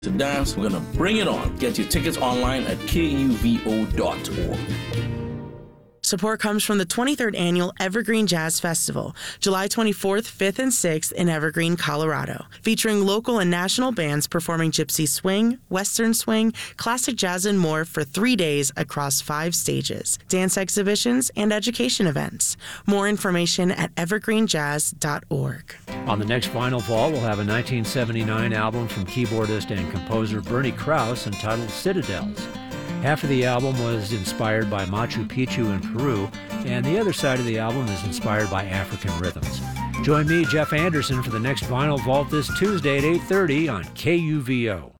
To dance, we're going to bring it on. Get your tickets online at kuvo.org. Support comes from the 23rd Annual Evergreen Jazz Festival, July 24th, 5th, and 6th in Evergreen, Colorado, featuring local and national bands performing gypsy swing, western swing, classic jazz, and more for 3 days across 5 stages, dance exhibitions, and education events. More information at evergreenjazz.org. On the next Vinyl Vault, we'll have a 1979 album from keyboardist and composer Bernie Krause entitled Citadels. Half of the album was inspired by Machu Picchu in Peru, and the other side of the album is inspired by African rhythms. Join me, Jeff Anderson, for the next Vinyl Vault this Tuesday at 8:30 on KUVO.